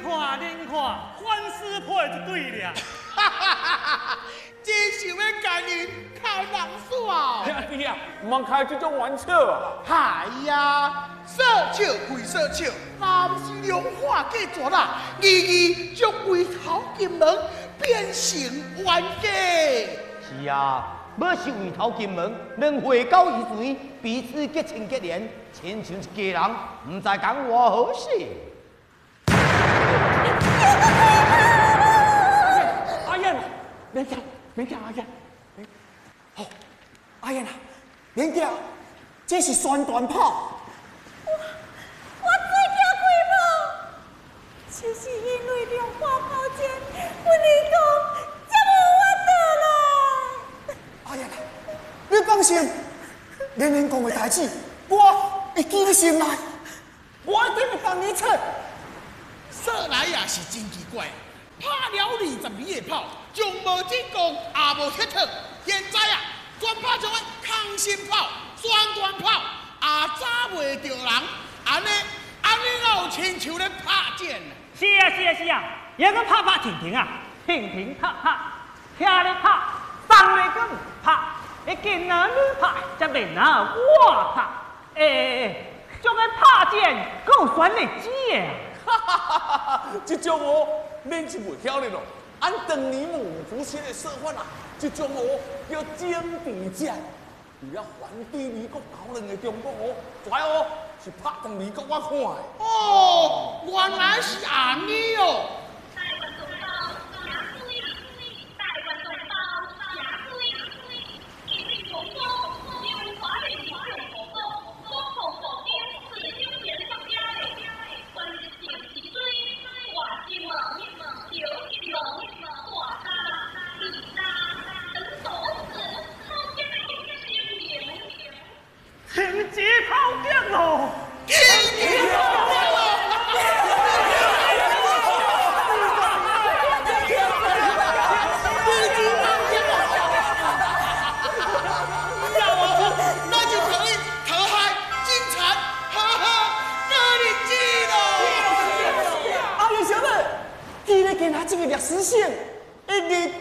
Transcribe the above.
官司破就对了。 真想要甲人开人耍。 兄弟啊，唔通开这种玩笑啊！ 哎呀，说笑归说笑，男是良化计绝啦，义将回头金门变成冤家。 是啊，要是回头金门能回到以前，彼此结亲结连，亲像一家人，唔知讲偌好势。 阿燕，免惊，阿燕。好，阿燕啊，免惊，这是宣传炮。 我最惊开炮，就是因为两化炮战，阮二公才无法倒来。 阿燕啊，你放心，连连讲的代志，我会记在心内，我一定会帮你出。 说来也是真奇怪，拍了22个炮，将无进攻，也无铁套。现在啊，专拍种个抗心炮、宣传炮，也找袂着人，安尼哪有亲像咧拍箭？ 是啊，也个拍停停拍，遐咧拍，上咧更拍，你见哪里拍，才免哪我拍。种个拍箭，够选日子诶。 这种哦，免是袂晓的咯。按当年孟主席的说法啊，这种哦叫经地战。为了反对美国搞乱的中国哦，最后是拍给美国我看的。 哦，原来是安尼哦。 情节好劲咯！ 那就可以投海金蝉，呵呵，歌日子咯。 阿爷小妹，今日见他这个历史性，一日